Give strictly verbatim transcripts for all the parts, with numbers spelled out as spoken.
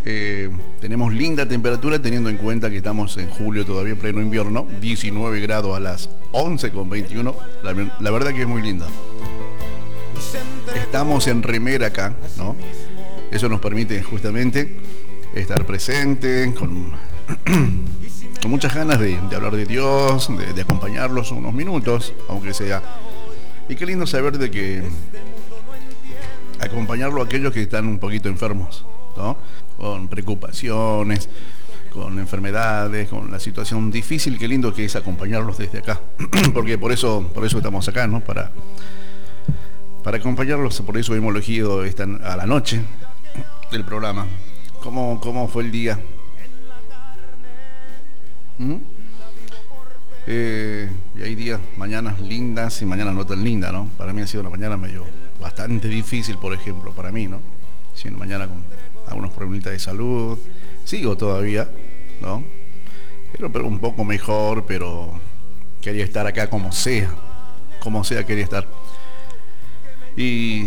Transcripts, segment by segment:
Eh, tenemos linda temperatura teniendo en cuenta que estamos en julio todavía, pleno invierno, diecinueve grados a las once con veintiuno. La, la verdad que es muy linda. Estamos en remera acá, ¿no? Eso nos permite justamente estar presente con, con muchas ganas de, de hablar de Dios, de, de acompañarlos unos minutos, aunque sea. Y qué lindo saber de que acompañarlo a aquellos que están un poquito enfermos, ¿no? Con preocupaciones, con enfermedades, con la situación difícil, qué lindo que es acompañarlos desde acá. Porque por eso, por eso estamos acá, ¿no? Para, para acompañarlos, por eso hemos elegido esta, a la noche del programa. ¿Cómo, cómo fue el día? ¿Mm? Eh, y hay días, mañanas lindas y mañanas no tan lindas, ¿no? Para mí ha sido una mañana medio bastante difícil, por ejemplo, para mí, ¿no? Siendo mañana con algunos problemitas de salud, sigo todavía, ¿no? Pero, pero un poco mejor, pero quería estar acá como sea, como sea quería estar. Y,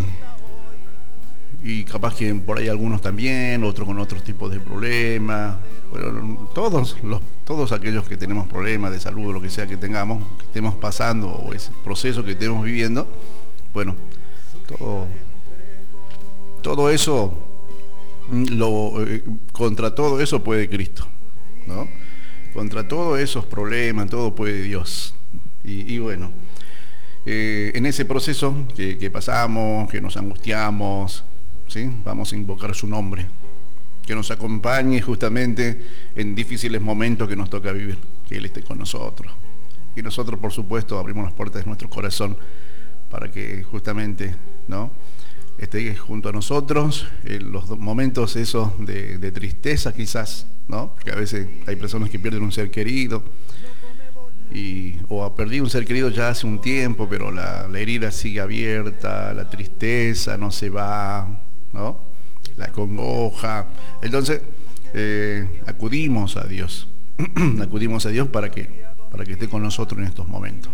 y capaz que por ahí algunos también, otros con otros tipos de problemas. Bueno, todos, los, todos aquellos que tenemos problemas de salud o lo que sea que tengamos, que estemos pasando o ese proceso que estemos viviendo, bueno, todo, todo eso... Lo, eh, contra todo eso puede Cristo, ¿no? Contra todos esos problemas, todo puede Dios. Y, y bueno, eh, en ese proceso que, que pasamos, que nos angustiamos, ¿sí? Vamos a invocar su nombre, que nos acompañe justamente en difíciles momentos que nos toca vivir, que Él esté con nosotros. Y nosotros, por supuesto, abrimos las puertas de nuestro corazón para que justamente, ¿no?, esté junto a nosotros en los momentos esos de, de tristeza quizás, ¿no? Porque a veces hay personas que pierden un ser querido y, o ha perdido un ser querido ya hace un tiempo, pero la, la herida sigue abierta, la tristeza no se va, ¿no? La congoja. Entonces eh, acudimos a Dios, acudimos a Dios para que, para que esté con nosotros en estos momentos.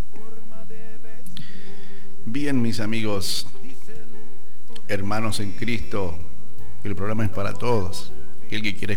Bien, mis amigos, hermanos en Cristo, el programa es para todos. El que quiere